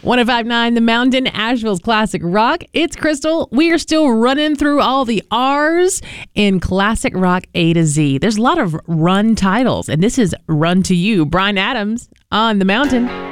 105.9 The Mountain, Asheville's classic rock. It's Crystal. We are still running through all the R's in classic rock A to Z. There's a lot of run titles, and this is Run to You. Bryan Adams on The Mountain.